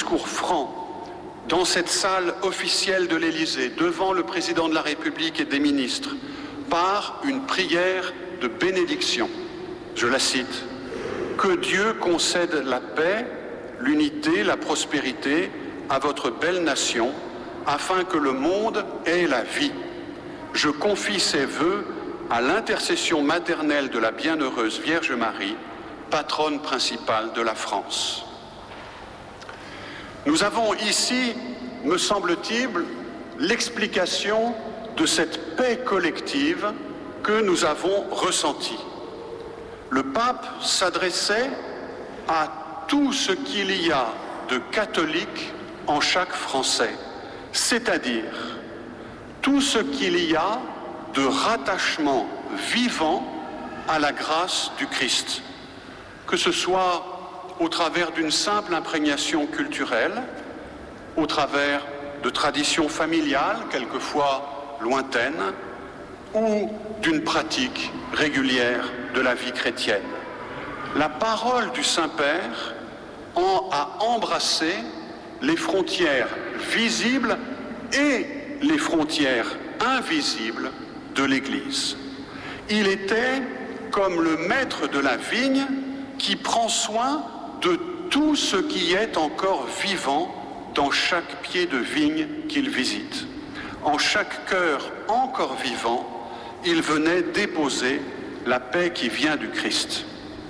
discours franc dans cette salle officielle de l'Élysée, devant le président de la République et des ministres, par une prière de bénédiction. Je la cite. « Que Dieu concède la paix, l'unité, la prospérité à votre belle nation, afin que le monde ait la vie. Je confie ces vœux à l'intercession maternelle de la bienheureuse Vierge Marie, patronne principale de la France. » Nous avons ici, me semble-t-il, l'explication de cette paix collective que nous avons ressentie. Le pape s'adressait à tout ce qu'il y a de catholique en chaque Français, c'est-à-dire tout ce qu'il y a de rattachement vivant à la grâce du Christ, que ce soit au travers d'une simple imprégnation culturelle, au travers de traditions familiales, quelquefois lointaines, ou d'une pratique régulière de la vie chrétienne. La parole du Saint-Père a embrassé les frontières visibles et les frontières invisibles de l'Église. Il était comme le maître de la vigne qui prend soin de tout ce qui est encore vivant dans chaque pied de vigne qu'il visite. En chaque cœur encore vivant, il venait déposer la paix qui vient du Christ.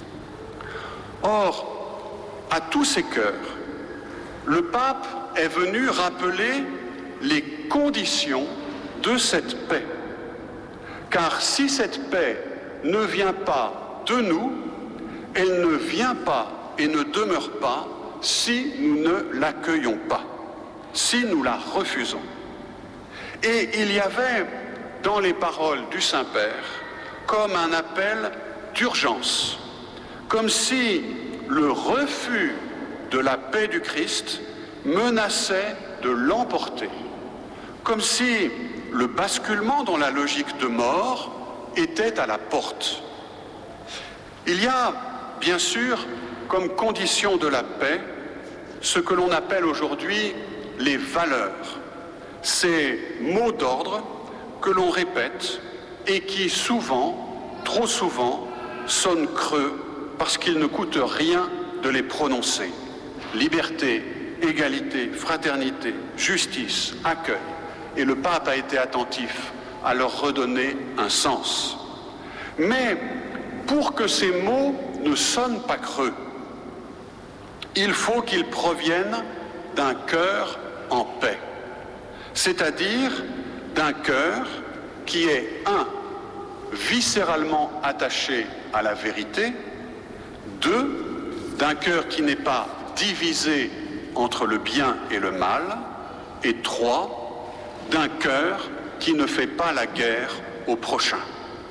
Or, à tous ces cœurs, le pape est venu rappeler les conditions de cette paix. Car si cette paix ne vient pas de nous, elle ne vient pas et ne demeure pas si nous ne l'accueillons pas, si nous la refusons. Et il y avait dans les paroles du Saint-Père comme un appel d'urgence, comme si le refus de la paix du Christ menaçait de l'emporter, comme si le basculement dans la logique de mort était à la porte. Il y a, bien sûr, comme condition de la paix, ce que l'on appelle aujourd'hui les valeurs, ces mots d'ordre que l'on répète et qui souvent, trop souvent, sonnent creux parce qu'il ne coûte rien de les prononcer. Liberté, égalité, fraternité, justice, accueil. Et le pape a été attentif à leur redonner un sens. Mais pour que ces mots ne sonnent pas creux, il faut qu'ils proviennent d'un cœur en paix, c'est-à-dire d'un cœur qui est, un, viscéralement attaché à la vérité, deux, d'un cœur qui n'est pas divisé entre le bien et le mal, et trois, d'un cœur qui ne fait pas la guerre au prochain.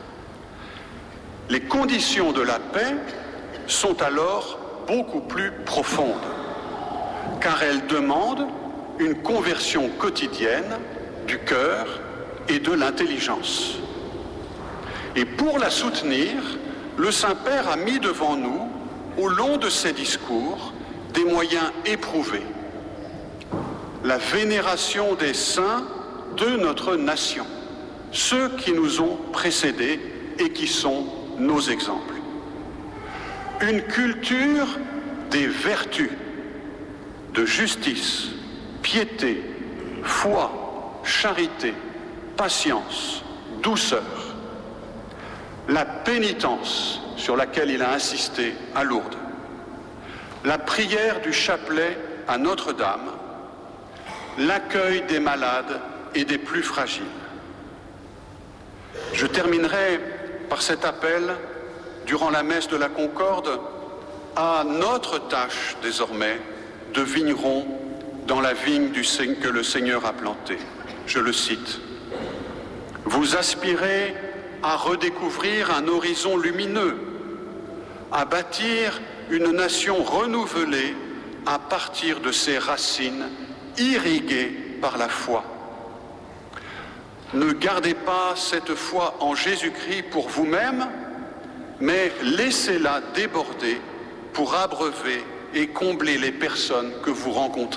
Les conditions de la paix sont alors beaucoup plus profondes, car elles demandent une conversion quotidienne du cœur et de l'intelligence. Et pour la soutenir, le Saint-Père a mis devant nous, au long de ses discours, des moyens éprouvés. La vénération des saints de notre nation, ceux qui nous ont précédés et qui sont nos exemples. Une culture des vertus, de justice, piété, foi, charité, patience, douceur. La pénitence sur laquelle il a insisté à Lourdes. La prière du chapelet à Notre-Dame. L'accueil des malades et des plus fragiles. Je terminerai par cet appel, durant la messe de la Concorde, à notre tâche désormais de vigneron dans la vigne que le Seigneur a plantée. Je le cite. « Vous aspirez à redécouvrir un horizon lumineux, à bâtir une nation renouvelée à partir de ses racines irriguées par la foi. Ne gardez pas cette foi en Jésus-Christ pour vous-même, mais laissez-la déborder pour abreuver et combler les personnes que vous rencontrez.